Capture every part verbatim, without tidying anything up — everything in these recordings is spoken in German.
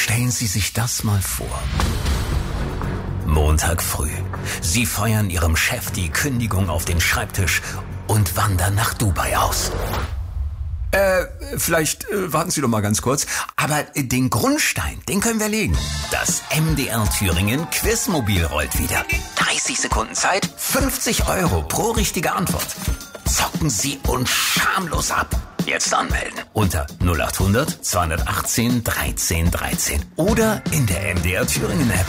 Stellen Sie sich das mal vor. Montag früh. Sie feuern Ihrem Chef die Kündigung auf den Schreibtisch und wandern nach Dubai aus. Äh, vielleicht äh, warten Sie doch mal ganz kurz. Aber äh, den Grundstein, den können wir legen. Das M D R Thüringen Quizmobil rollt wieder. dreißig Sekunden Zeit, fünfzig Euro pro richtige Antwort. Zocken Sie uns schamlos ab. Jetzt anmelden unter null acht hundert zweihundertachtzehn dreizehn dreizehn oder in der M D R Thüringen App.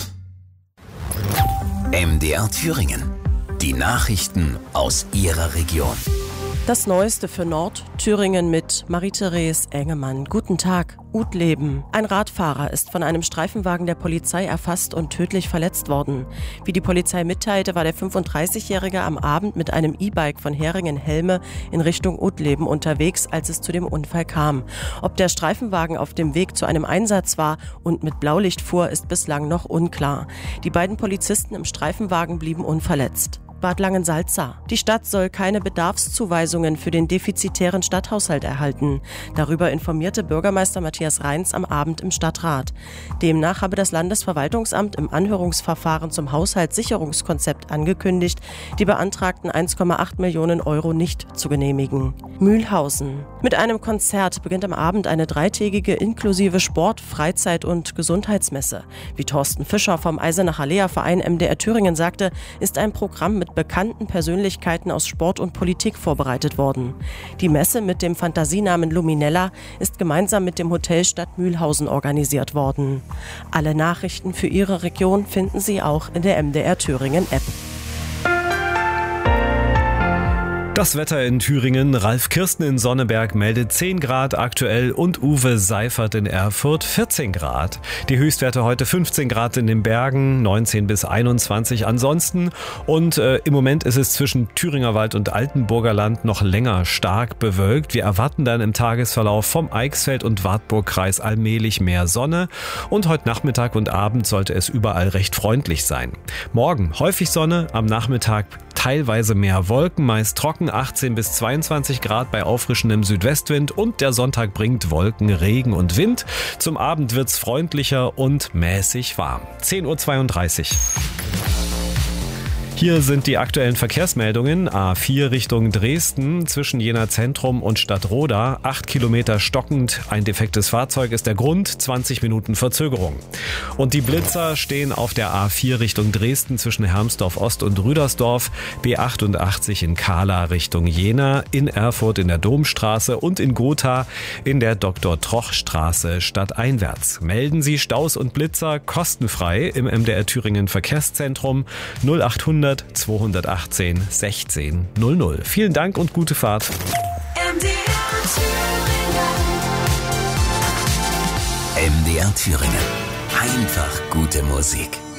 M D R Thüringen. Die Nachrichten aus Ihrer Region. Das Neueste für Nordthüringen mit Marie-Therese Engemann. Guten Tag. Utleben. Ein Radfahrer ist von einem Streifenwagen der Polizei erfasst und tödlich verletzt worden. Wie die Polizei mitteilte, war der fünfunddreißigjährige am Abend mit einem E-Bike von Heringen-Helme in Richtung Utleben unterwegs, als es zu dem Unfall kam. Ob der Streifenwagen auf dem Weg zu einem Einsatz war und mit Blaulicht fuhr, ist bislang noch unklar. Die beiden Polizisten im Streifenwagen blieben unverletzt. Bad Langensalza. Die Stadt soll keine Bedarfszuweisungen für den defizitären Stadthaushalt erhalten. Darüber informierte Bürgermeister Matthias Reins am Abend im Stadtrat. Demnach habe das Landesverwaltungsamt im Anhörungsverfahren zum Haushaltssicherungskonzept angekündigt, die beantragten eins Komma acht Millionen Euro nicht zu genehmigen. Mühlhausen. Mit einem Konzert beginnt am Abend eine dreitägige inklusive Sport-, Freizeit- und Gesundheitsmesse. Wie Thorsten Fischer vom Eisenacher Lea-Verein M D R Thüringen sagte, ist ein Programm mit bekannten Persönlichkeiten aus Sport und Politik vorbereitet worden. Die Messe mit dem Fantasienamen Luminella ist gemeinsam mit dem Hotel Stadt Mühlhausen organisiert worden. Alle Nachrichten für Ihre Region finden Sie auch in der M D R Thüringen App. Das Wetter in Thüringen. Ralf Kirsten in Sonneberg meldet zehn Grad aktuell und Uwe Seifert in Erfurt vierzehn Grad. Die Höchstwerte heute fünfzehn Grad in den Bergen, neunzehn bis einundzwanzig ansonsten. Und äh, im Moment ist es zwischen Thüringer Wald und Altenburger Land noch länger stark bewölkt. Wir erwarten dann im Tagesverlauf vom Eichsfeld- und Wartburgkreis allmählich mehr Sonne. Und heute Nachmittag und Abend sollte es überall recht freundlich sein. Morgen häufig Sonne, am Nachmittag teilweise mehr Wolken, meist trocken, achtzehn bis zweiundzwanzig Grad bei auffrischendem Südwestwind und der Sonntag bringt Wolken, Regen und Wind. Zum Abend wird's freundlicher und mäßig warm. zehn Uhr zweiunddreißig. Hier sind die aktuellen Verkehrsmeldungen. A vier Richtung Dresden zwischen Jena Zentrum und Stadtroda. acht Kilometer stockend. Ein defektes Fahrzeug ist der Grund. zwanzig Minuten Verzögerung. Und die Blitzer stehen auf der A vier Richtung Dresden zwischen Hermsdorf Ost und Rüdersdorf. B achtundachtzig in Kahla Richtung Jena. In Erfurt in der Domstraße und in Gotha in der Doktor-Troch-Straße stadteinwärts. Melden Sie Staus und Blitzer kostenfrei im M D R Thüringen Verkehrszentrum null achthundert zweihundertachtzehn sechzehn null null. Vielen Dank und gute Fahrt. M D R Thüringen. M D R Thüringen. Einfach gute Musik.